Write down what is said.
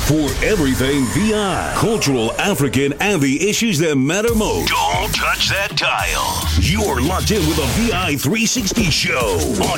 For everything VI, cultural, African, and the issues that matter most. Don't touch that dial. You're locked in with the VI 360 show on